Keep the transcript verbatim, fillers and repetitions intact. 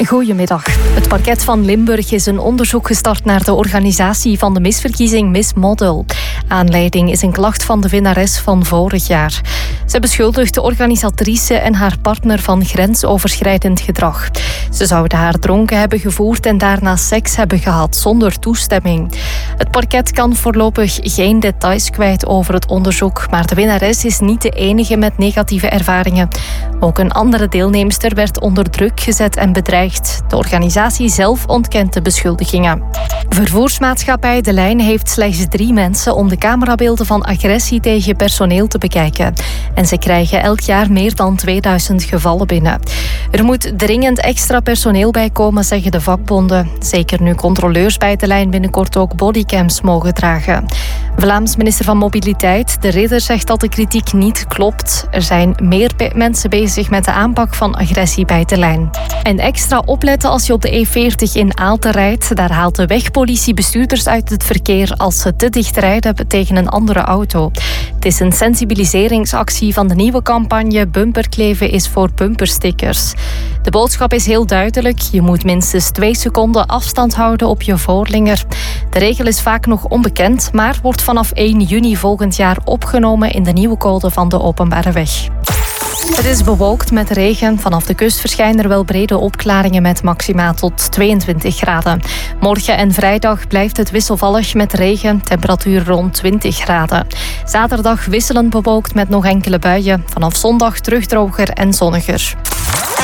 Goedemiddag. Het parket van Limburg is een onderzoek gestart naar de organisatie van de misverkiezing Miss Model. Aanleiding is een klacht van de winnares van vorig jaar. Ze beschuldigt de organisatrice en haar partner van grensoverschrijdend gedrag. Ze zouden haar dronken hebben gevoerd en daarna seks hebben gehad zonder toestemming. Het parket kan voorlopig geen details kwijt over het onderzoek, maar de winnares is niet de enige met negatieve ervaringen. Ook een andere deelnemster werd onder druk gezet en bedreigd. De organisatie zelf ontkent de beschuldigingen. Vervoersmaatschappij De Lijn heeft slechts drie mensen om de camerabeelden van agressie tegen personeel te bekijken. En ze krijgen elk jaar meer dan tweeduizend gevallen binnen. Er moet dringend extra personeel bij komen, zeggen de vakbonden. Zeker nu controleurs bij De Lijn binnenkort ook bodycams mogen dragen. Vlaams minister van Mobiliteit, De Ridder, zegt dat de kritiek niet klopt. Er zijn meer pe- mensen bezig met de aanpak van agressie bij De Lijn. En extra opletten als je op de E veertig in Aalten rijdt. Daar haalt de wegpolitie bestuurders uit het verkeer als ze te dicht rijden tegen een andere auto. Het is een sensibiliseringsactie van de nieuwe campagne Bumperkleven is voor bumperstickers. De boodschap is heel duidelijk. Je moet minstens twee seconden afstand houden op je voorlinger. De regel is vaak nog onbekend, maar wordt vanaf één juni volgend jaar opgenomen in de nieuwe code van de openbare weg. Het is bewolkt met regen. Vanaf de kust verschijnen er wel brede opklaringen met maxima tot tweeëntwintig graden. Morgen en vrijdag blijft het wisselvallig met regen, temperatuur rond twintig graden. Zaterdag wisselend bewolkt met nog enkele buien. Vanaf zondag terug droger en zonniger.